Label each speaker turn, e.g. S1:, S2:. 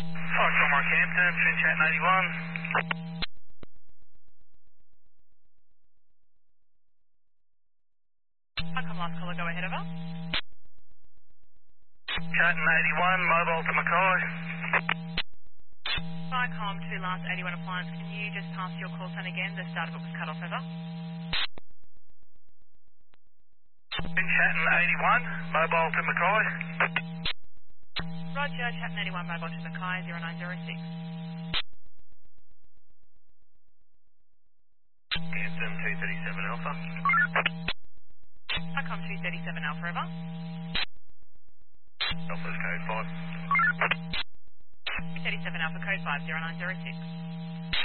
S1: Foxtrot Mark Hampton, Twin Chat 91.
S2: Come last caller, go ahead, over.
S1: Chat 81, mobile to Mackay.
S2: Vicom to last 81 appliance. Can you just pass your call sign again? The starter book was cut off, over.
S1: Twin Chat 81, mobile to Mackay.
S2: Roger, Chat 81, mobile to Mackay, 0906.
S1: Hampton 237 Alpha.
S2: Vicom 237 Alpha, over.
S1: Alpha's code 5.
S2: 237 Alpha, code 5, 0906.